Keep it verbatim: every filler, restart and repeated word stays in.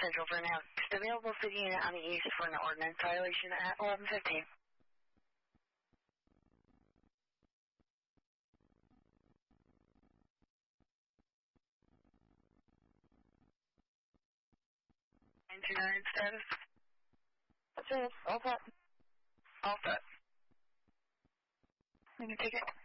Central for now. Available city unit on the east for an ordinance violation at eleven fifteen. nine two nine status. That's it. All set. All set. You can take it.